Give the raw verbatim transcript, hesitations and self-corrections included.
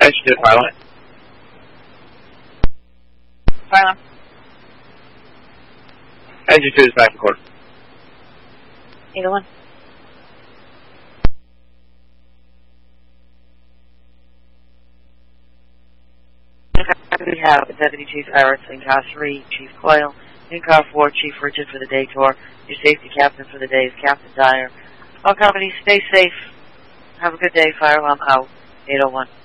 Engine two, pilot. Pilot. Engine two is back in quarter. eight oh one. We have Deputy Chief Harris in car three, Chief Coyle. In car four, Chief Richard for the day tour. Your safety captain for the day is Captain Dyer. All companies, stay safe. Have a good day. Fire alarm out. eight oh one.